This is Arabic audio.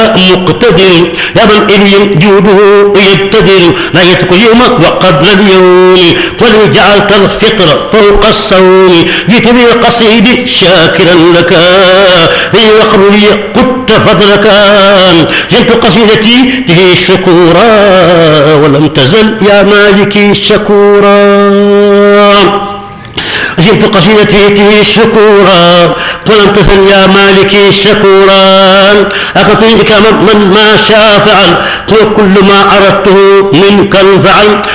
مقتدر يا من إلي جوده يبتدر نهيتك اليوم وقبل اليوم قل جعلت الفطر فوق الصوم جئت بالقصيد شاكرا لك لي وقبل لي قدت فضلك جئت قصيدتي به شكورا ولم تزل يا مالكي شكورا جئت قصيدتي شكورا ولم تزل يا مالكي شكورا أعطيك من ما شاء فعل وكل ما أردته منك انفعل